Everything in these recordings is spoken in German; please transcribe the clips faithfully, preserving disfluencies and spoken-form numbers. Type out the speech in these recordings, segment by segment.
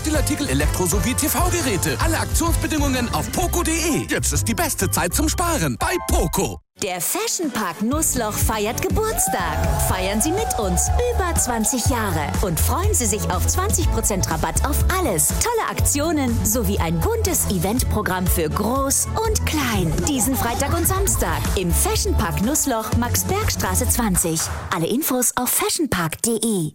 Sportartikel, Elektro- sowie T V-Geräte. Alle Aktionsbedingungen auf poco punkt de. Jetzt ist die beste Zeit zum Sparen bei Poco. Der Fashion Park Nussloch feiert Geburtstag. Feiern Sie mit uns über zwanzig Jahre und freuen Sie sich auf zwanzig Prozent Rabatt auf alles. Tolle Aktionen sowie ein buntes Eventprogramm für Groß und Klein. Diesen Freitag und Samstag im Fashion Park Nussloch, Maxbergstraße zwanzig. Alle Infos auf fashionpark punkt de.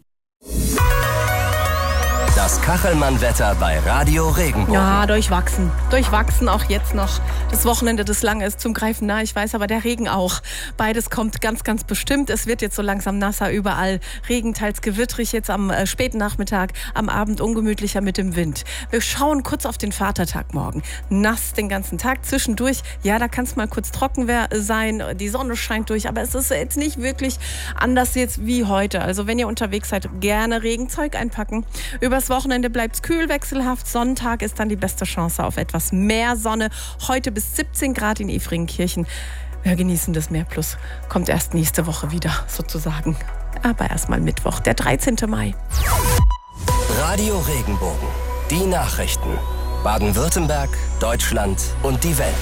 Das Kachelmann-Wetter bei Radio Regenbogen. Ja, durchwachsen. Durchwachsen auch jetzt noch. Das Wochenende, das lange ist zum Greifen nah, ich weiß, aber der Regen auch. Beides kommt ganz, ganz bestimmt. Es wird jetzt so langsam nasser überall. Regen, teils gewittrig, jetzt am äh, späten Nachmittag, am Abend ungemütlicher mit dem Wind. Wir schauen kurz auf den Vatertag morgen. Nass den ganzen Tag, zwischendurch, ja, da kann es mal kurz trocken sein. Die Sonne scheint durch, aber es ist jetzt nicht wirklich anders jetzt wie heute. Also wenn ihr unterwegs seid, gerne Regenzeug einpacken. Übers Wochenende bleibt es kühl, wechselhaft. Sonntag ist dann die beste Chance auf etwas mehr Sonne. Heute bis siebzehn Grad in Efringenkirchen. Wir genießen das Meer Plus. Kommt erst nächste Woche wieder, sozusagen. Aber erstmal Mittwoch, der dreizehnten Mai. Radio Regenbogen. Die Nachrichten. Baden-Württemberg, Deutschland und die Welt.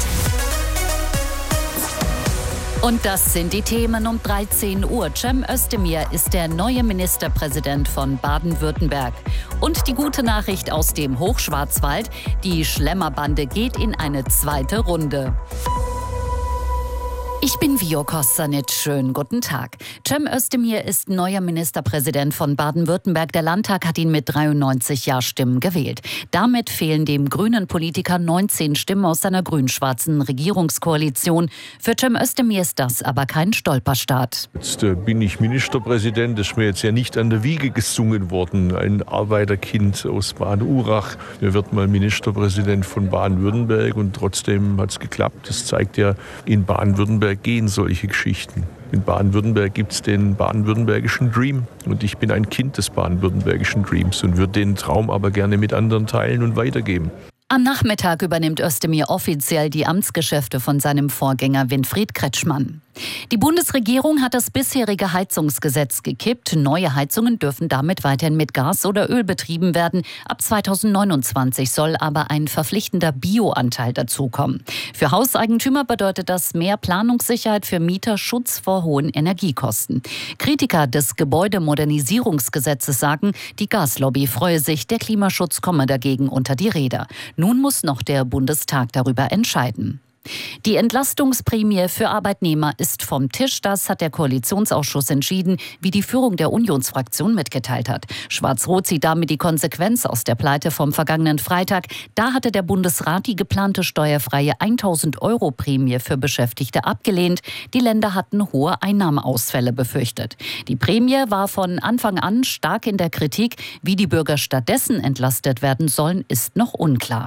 Und das sind die Themen um dreizehn Uhr. Cem Özdemir ist der neue Ministerpräsident von Baden-Württemberg. Und die gute Nachricht aus dem Hochschwarzwald: Die Schlemmerbande geht in eine zweite Runde. Ich bin Vio Kostanic. Schönen guten Tag. Cem Özdemir ist neuer Ministerpräsident von Baden-Württemberg. Der Landtag hat ihn mit dreiundneunzig Ja-Stimmen gewählt. Damit fehlen dem grünen Politiker neunzehn Stimmen aus seiner grün-schwarzen Regierungskoalition. Für Cem Özdemir ist das aber kein Stolperstart. Jetzt äh, bin ich Ministerpräsident. Das ist mir jetzt ja nicht an der Wiege gesungen worden. Ein Arbeiterkind aus Baden-Urach. Er wird mal Ministerpräsident von Baden-Württemberg und trotzdem hat es geklappt. Das zeigt ja, in Baden-Württemberg gehen solche Geschichten. In Baden-Württemberg gibt es den baden-württembergischen Dream und ich bin ein Kind des baden-württembergischen Dreams und würde den Traum aber gerne mit anderen teilen und weitergeben. Am Nachmittag übernimmt Özdemir offiziell die Amtsgeschäfte von seinem Vorgänger Winfried Kretschmann. Die Bundesregierung hat das bisherige Heizungsgesetz gekippt. Neue Heizungen dürfen damit weiterhin mit Gas oder Öl betrieben werden. Ab zweitausendneunundzwanzig soll aber ein verpflichtender Bioanteil dazukommen. Für Hauseigentümer bedeutet das mehr Planungssicherheit für Mieter, Schutz vor hohen Energiekosten. Kritiker des Gebäudemodernisierungsgesetzes sagen, die Gaslobby freue sich, der Klimaschutz komme dagegen unter die Räder. Nun muss noch der Bundestag darüber entscheiden. Die Entlastungsprämie für Arbeitnehmer ist vom Tisch. Das hat der Koalitionsausschuss entschieden, wie die Führung der Unionsfraktion mitgeteilt hat. Schwarz-Rot zieht damit die Konsequenz aus der Pleite vom vergangenen Freitag. Da hatte der Bundesrat die geplante steuerfreie tausend Euro Prämie für Beschäftigte abgelehnt. Die Länder hatten hohe Einnahmeausfälle befürchtet. Die Prämie war von Anfang an stark in der Kritik. Wie die Bürger stattdessen entlastet werden sollen, ist noch unklar.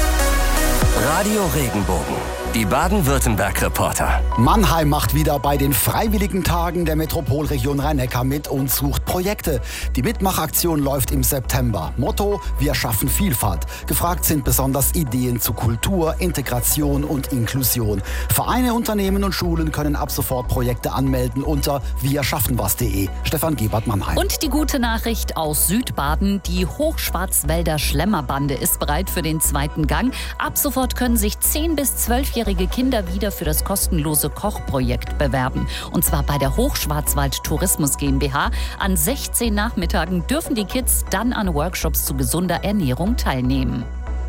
Radio Regenbogen. Die Baden-Württemberg-Reporter. Mannheim macht wieder bei den Freiwilligen Tagen der Metropolregion Rhein-Neckar mit und sucht Projekte. Die Mitmachaktion läuft im September. Motto: Wir schaffen Vielfalt. Gefragt sind besonders Ideen zu Kultur, Integration und Inklusion. Vereine, Unternehmen und Schulen können ab sofort Projekte anmelden unter wir schaffen was punkt de. Stefan Gebert, Mannheim. Und die gute Nachricht aus Südbaden: Die Hochschwarzwälder Schlemmerbande ist bereit für den zweiten Gang. Ab sofort können sich zehn- bis zwölfjährige Kinder wieder für das kostenlose Kochprojekt bewerben. Und zwar bei der Hochschwarzwald Tourismus GmbH. An sechzehn Nachmittagen dürfen die Kids dann an Workshops zu gesunder Ernährung teilnehmen.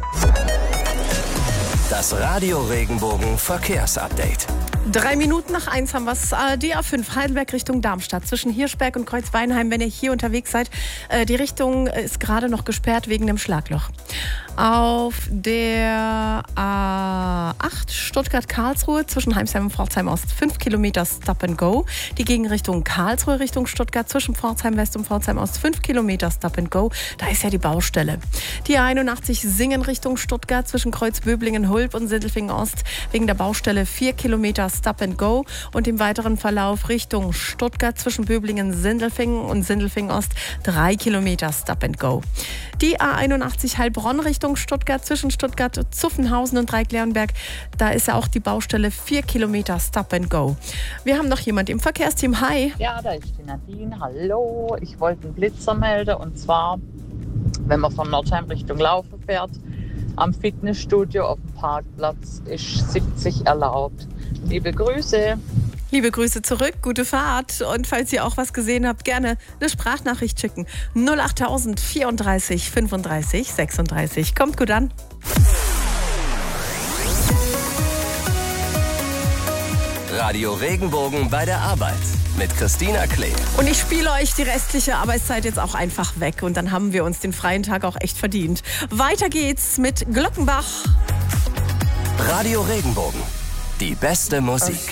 Das Radio Regenbogen Verkehrsupdate. Drei Minuten nach eins haben wir es. Die A fünf Heidelberg Richtung Darmstadt zwischen Hirschberg und Kreuzweinheim. Wenn ihr hier unterwegs seid, die Richtung ist gerade noch gesperrt wegen dem Schlagloch. Auf der A acht Stuttgart-Karlsruhe zwischen Heimsheim und Pforzheim Ost fünf Kilometer Stop and Go. Die Gegenrichtung Karlsruhe Richtung Stuttgart zwischen Pforzheim West und Pforzheim Ost fünf Kilometer Stop and Go. Da ist ja die Baustelle. Die A einundachtzig Singen Richtung Stuttgart zwischen Kreuzböblingen-Hulb und Sindelfingen Ost wegen der Baustelle vier Kilometer Stop and Go. Und im weiteren Verlauf Richtung Stuttgart zwischen Böblingen-Sindelfingen und Sindelfingen Ost drei Kilometer Stop and Go. Die A einundachtzig Heilbronn Richtung Stuttgart zwischen Stuttgart-Zuffenhausen und Dreieckleonberg. Da ist ja auch die Baustelle vier Kilometer Stop and Go. Wir haben noch jemand im Verkehrsteam. Hi. Ja, da ist die Nadine. Hallo. Ich wollte einen Blitzer melden und zwar wenn man von Nordheim Richtung Laufen fährt. Am Fitnessstudio auf dem Parkplatz ist siebzig erlaubt. Liebe Grüße. Liebe Grüße zurück, gute Fahrt. Und falls ihr auch was gesehen habt, gerne eine Sprachnachricht schicken. null acht tausend vierunddreißig fünfunddreißig sechsunddreißig. Kommt gut an. Radio Regenbogen bei der Arbeit mit Christina Klee. Und ich spiele euch die restliche Arbeitszeit jetzt auch einfach weg. Und dann haben wir uns den freien Tag auch echt verdient. Weiter geht's mit Glockenbach. Radio Regenbogen. Die beste Musik.